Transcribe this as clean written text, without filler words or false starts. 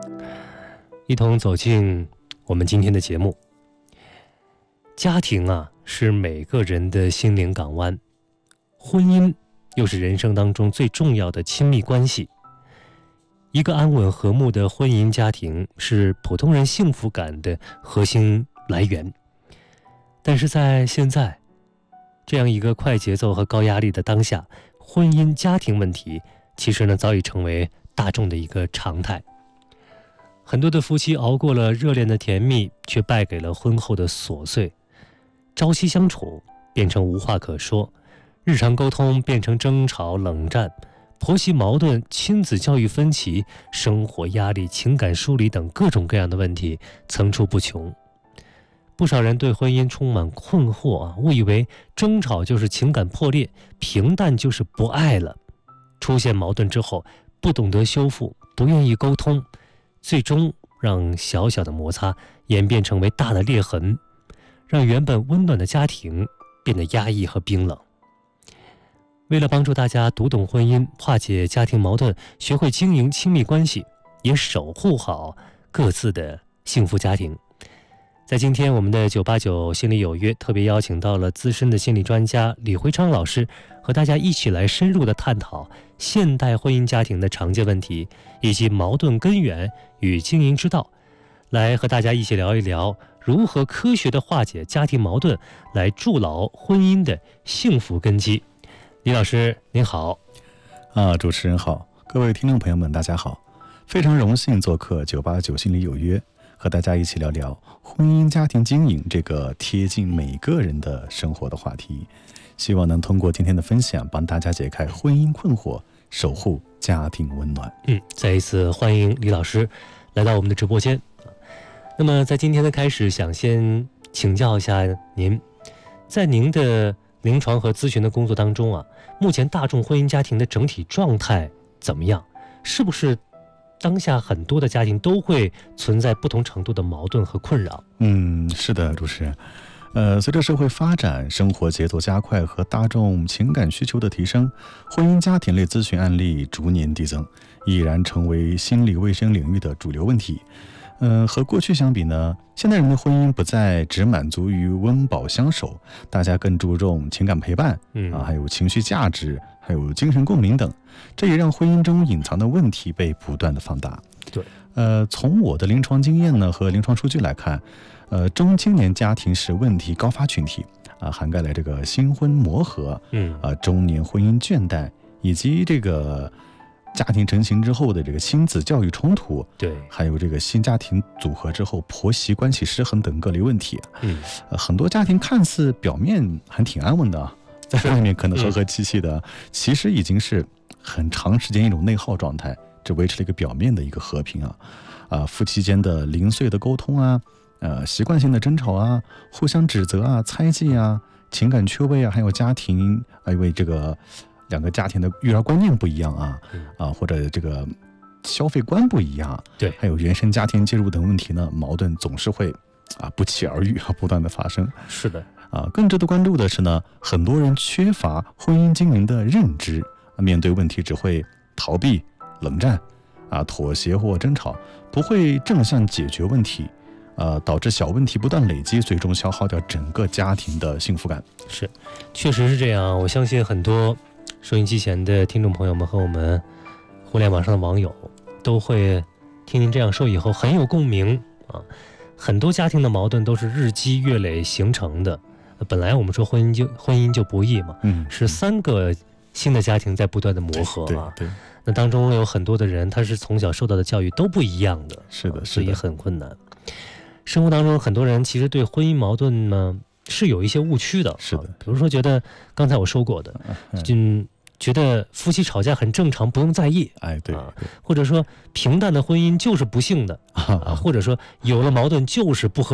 一同走进我们今天的节目。家庭是每个人的心灵港湾，婚姻又是人生当中最重要的亲密关系。一个安稳和睦的婚姻家庭是普通人幸福感的核心来源。但是在现在这样一个快节奏和高压力的当下，婚姻家庭问题其实早已成为大众的一个常态。很多的夫妻熬过了热恋的甜蜜，却败给了婚后的琐碎，朝夕相处变成无话可说，日常沟通变成争吵冷战，婆媳矛盾、亲子教育分歧、生活压力、情感疏离等各种各样的问题层出不穷。不少人对婚姻充满困惑误以为争吵就是情感破裂，平淡就是不爱了。出现矛盾之后，不懂得修复，不愿意沟通，最终让小小的摩擦演变成为大的裂痕，让原本温暖的家庭变得压抑和冰冷。为了帮助大家读懂婚姻，化解家庭矛盾，学会经营亲密关系，也守护好各自的幸福家庭，在今天我们的989心理有约特别邀请到了资深的心理专家李辉昌老师，和大家一起来深入的探讨现代婚姻家庭的常见问题，以及矛盾根源与经营之道，来和大家一起聊一聊如何科学的化解家庭矛盾，来筑牢婚姻的幸福根基。李老师您好。 主持人好，各位听众朋友们大家好，非常荣幸做客989心理有约，和大家一起聊聊婚姻家庭经营这个贴近每个人的生活的话题，希望能通过今天的分享帮大家解开婚姻困惑，守护家庭温暖。 再一次欢迎李老师来到我们的直播间。那么在今天的开始，想先请教一下您，在您的临床和咨询的工作当中目前大众婚姻家庭的整体状态怎么样？是不是当下很多的家庭都会存在不同程度的矛盾和困扰？ 是的，主持人。随着社会发展，生活节奏加快和大众情感需求的提升，婚姻家庭类咨询案例逐年递增，已然成为心理卫生领域的主流问题。和过去相比呢，现代人的婚姻不再只满足于温饱相守，大家更注重情感陪伴，还有情绪价值，还有精神共鸣等，这也让婚姻中隐藏的问题被不断的放大。 对， 从我的临床经验呢和临床数据来看，中青年家庭是问题高发群体，涵盖了这个新婚磨合，中年婚姻倦怠，以及这个家庭成型之后的这个亲子教育冲突， 对， 还有这个新家庭组合之后婆媳关系失衡等各类问题。很多家庭看似表面还挺安稳的，在外面可能和和气气的，其实已经是很长时间一种内耗状态，只维持了一个表面的一个和平夫妻间的零碎的沟通习惯性的争吵互相指责猜忌情感缺位还有家庭因为这个两个家庭的育儿观念不一样或者这个消费观不一样， 对， 还有原生家庭介入等问题呢，矛盾总是会不期而遇不断的发生。 是的更值得关注的是呢，很多人缺乏婚姻经营的认知，面对问题只会逃避、冷战妥协或争吵，不会正向解决问题，导致小问题不断累积，最终消耗掉整个家庭的幸福感。 是，确实是这样。我相信很多收音机前的听众朋友们和我们互联网上的网友都会听您这样说以后很有共鸣很多家庭的矛盾都是日积月累形成的。本来我们说婚姻就不易嘛，是3个新的家庭在不断的磨合对， 那当中有很多的人他是从小受到的教育都不一样的， 是的， 所以很困难。生活当中很多人其实对婚姻矛盾呢是有一些误区的， 是的， 比如说觉得刚才我说过的，觉得夫妻吵架很正常，不用在意， 对， 或者说平淡的婚姻就是不幸的或者说有了矛盾就是不合